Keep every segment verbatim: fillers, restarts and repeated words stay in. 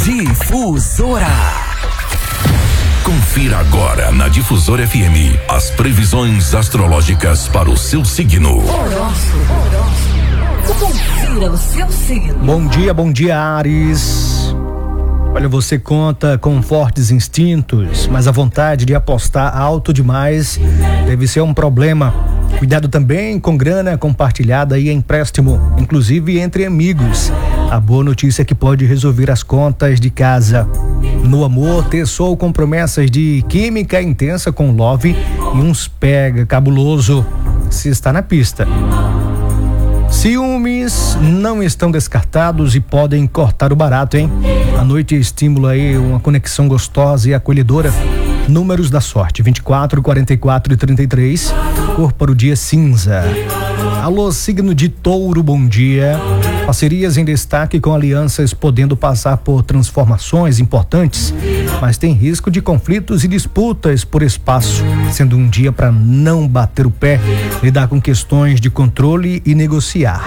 Difusora. Confira agora na Difusora F M as previsões astrológicas para o seu signo. Horóscopo. Confira o seu signo. Bom dia, bom dia, Áries. Olha, você conta com fortes instintos, mas a vontade de apostar alto demais deve ser um problema. Cuidado também com grana compartilhada e empréstimo, inclusive entre amigos. A boa notícia é que pode resolver as contas de casa. No amor, teçou com promessas de química intensa com love e uns pega cabuloso se está na pista. Ciúmes não estão descartados e podem cortar o barato, hein? A noite estimula aí uma conexão gostosa e acolhedora. Números da sorte: vinte e quatro, quarenta e quatro e trinta e três. Cor para o dia cinza. Alô, signo de Touro, bom dia. Parcerias em destaque com alianças podendo passar por transformações importantes, mas tem risco de conflitos e disputas por espaço, sendo um dia para não bater o pé, lidar com questões de controle e negociar.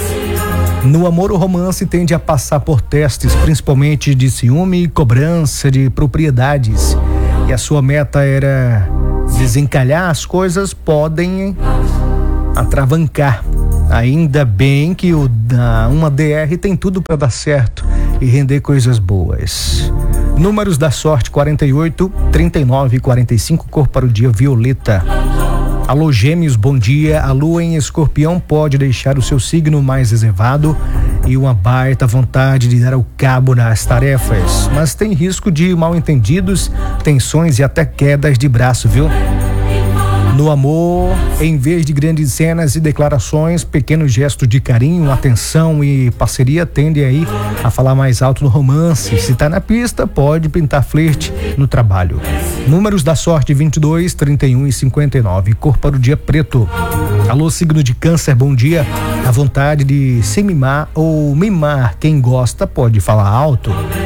No amor, o romance tende a passar por testes, principalmente de ciúme e cobrança de propriedades. E a sua meta era desencalhar, as coisas podem atravancar. Ainda bem que o, a, uma D R tem tudo para dar certo e render coisas boas. Números da sorte: quarenta e oito, trinta e nove e quarenta e cinco. Cor para o dia violeta. Alô, Gêmeos, bom dia. A lua em Escorpião pode deixar o seu signo mais reservado e uma baita vontade de dar o cabo nas tarefas, mas tem risco de mal-entendidos, tensões e até quedas de braço, viu? No amor, em vez de grandes cenas e declarações, pequenos gestos de carinho, atenção e parceria tendem aí a falar mais alto no romance. Se tá na pista, pode pintar flerte no trabalho. Números da sorte: vinte e dois, trinta e um e cinquenta e nove. Cor para o dia preto. Alô, signo de Câncer, bom dia. A vontade de se mimar ou mimar quem gosta pode falar alto.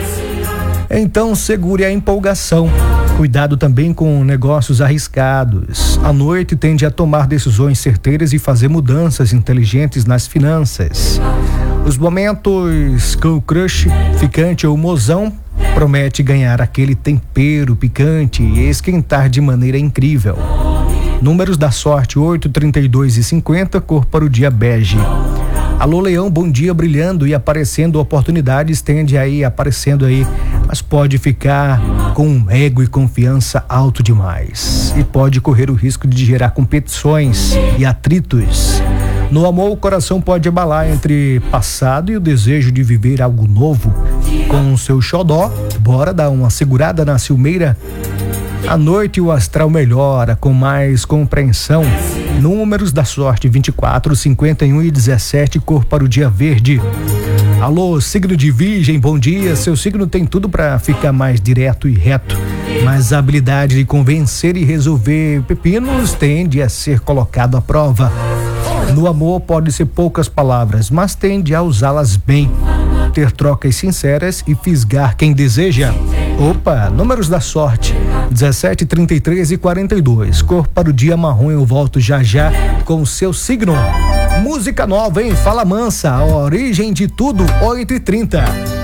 Então segure a empolgação. Cuidado também com negócios arriscados. A noite tende a tomar decisões certeiras e fazer mudanças inteligentes nas finanças. Os momentos com o crush, ficante ou mozão, promete ganhar aquele tempero picante e esquentar de maneira incrível. Números da sorte: oito, trinta e dois e cinquenta. Cor para o dia bege. Alô, Leão, bom dia. Brilhando e aparecendo oportunidades, tende aí aparecendo aí, mas pode ficar com um ego e confiança alto demais e pode correr o risco de gerar competições e atritos. No amor, o coração pode abalar entre passado e o desejo de viver algo novo. Com o seu xodó, bora dar uma segurada na ciumeira. À noite o astral melhora com mais compreensão. Números da sorte: vinte e quatro, cinquenta e um e dezessete. Cor para o dia verde. Alô, signo de Virgem, bom dia. Seu signo tem tudo para ficar mais direto e reto, mas a habilidade de convencer e resolver pepinos tende a ser colocado à prova. No amor, pode ser poucas palavras, mas tende a usá-las bem, ter trocas sinceras e fisgar quem deseja. Opa, números da sorte: dezessete, trinta e três e quarenta e dois. Cor para o dia marrom. Eu volto já já com o seu signo. Música nova, hein? Fala Mansa, a origem de tudo, oito e trinta.